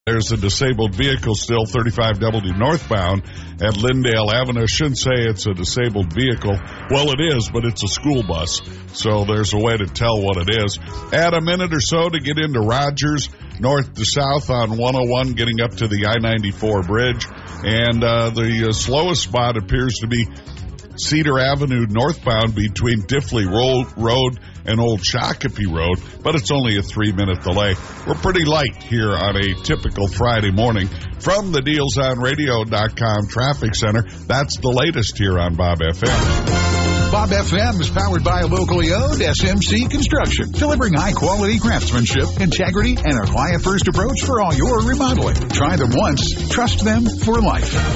There's a disabled vehicle still 35W northbound at Lyndale Avenue. I shouldn't say it's a disabled vehicle. Well, it is, but it's a school bus, so there's a way to tell what it is. Add a minute or so to get into Rogers, north to south on 101, getting up to the I-94 bridge. And the slowest spot appears to be Cedar Avenue northbound between Diffley Road and Old Shakopee Road, but it's only a 3-minute delay. We're pretty light here on a typical Friday morning. From the DealsOnRadio.com Traffic Center, that's the latest here on Bob FM. Bob FM is powered by locally owned SMC Construction, delivering high-quality craftsmanship, integrity, and a client-first approach for all your remodeling. Try them once, trust them for life.